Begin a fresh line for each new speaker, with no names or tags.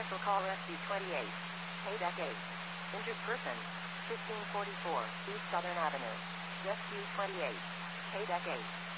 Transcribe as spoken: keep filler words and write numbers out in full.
Cancel call rescue twenty-eight. Pay deck eight. Injured person. fifteen forty-four East Southern Avenue. Rescue twenty-eight. Pay deck eight.